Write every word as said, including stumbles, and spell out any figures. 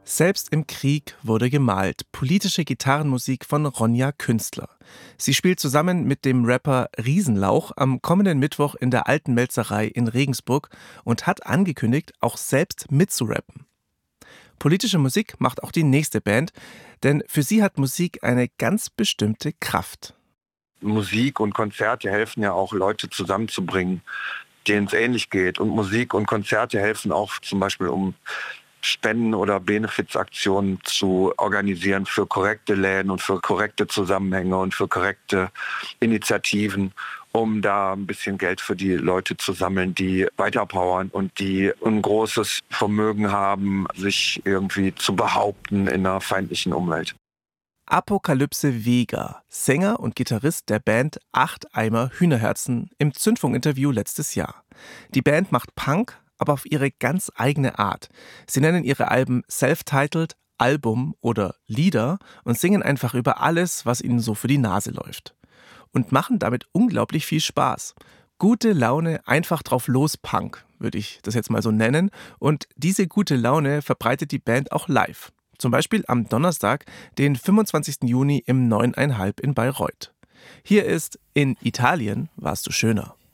Selbst im Krieg wurde gemalt. Politische Gitarrenmusik von Ronja Künstler. Sie spielt zusammen mit dem Rapper Riesenlauch am kommenden Mittwoch in der Alten Melzerei in Regensburg und hat angekündigt, auch selbst mitzurappen. Politische Musik macht auch die nächste Band, denn für sie hat Musik eine ganz bestimmte Kraft. Musik und Konzerte helfen ja auch, Leute zusammenzubringen, denen es ähnlich geht. Und Musik und Konzerte helfen auch zum Beispiel, um Spenden- oder Benefizaktionen zu organisieren für korrekte Läden und für korrekte Zusammenhänge und für korrekte Initiativen, um da ein bisschen Geld für die Leute zu sammeln, die weiterpowern und die ein großes Vermögen haben, sich irgendwie zu behaupten in einer feindlichen Umwelt. Apokalypse Vega, Sänger und Gitarrist der Band Acht Eimer Hühnerherzen im Zündfunk-Interview letztes Jahr. Die Band macht Punk, aber auf ihre ganz eigene Art. Sie nennen ihre Alben Self-Titled, Album oder Lieder und singen einfach über alles, was ihnen so für die Nase läuft. Und machen damit unglaublich viel Spaß. Gute Laune, einfach drauf los Punk, würde ich das jetzt mal so nennen. Und diese gute Laune verbreitet die Band auch live. Zum Beispiel am Donnerstag, den fünfundzwanzigsten Juni im neuneinhalb in Bayreuth. Hier ist In Italien warst du schöner.